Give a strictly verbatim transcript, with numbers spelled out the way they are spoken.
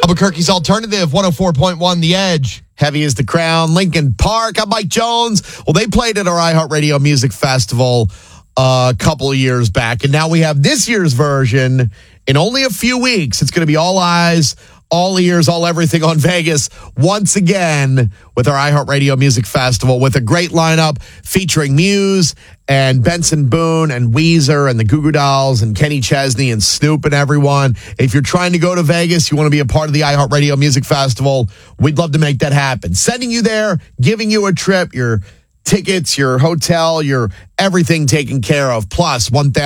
Albuquerque's Alternative, one oh four point one The Edge. Heavy is the Crown, Lincoln Park. I'm Mike Jones. Well, they played at our iHeartRadio Music Festival a couple of years back, and now we have this year's version in only a few weeks. It's going to be all eyes, all ears, all everything on Vegas once again with our iHeartRadio Music Festival with a great lineup featuring Muse and Benson Boone and Weezer and the Goo Goo Dolls and Kenny Chesney and Snoop and everyone. If you're trying to go to Vegas, you want to be a part of the iHeartRadio Music Festival, we'd love to make that happen. Sending you there, giving you a trip, your tickets, your hotel, your everything taken care of, plus one thousand